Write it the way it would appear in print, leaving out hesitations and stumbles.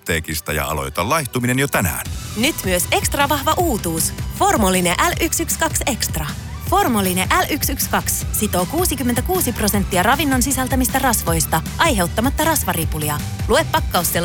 apteekista ja aloita laihtuminen jo tänään. Nyt myös ekstra vahva uutuus. Formoline L112 Extra. Formoline L112 sitoo 66% ravinnon sisältämistä rasvoista, aiheuttamatta rasvaripulia. Lue pakkausseloste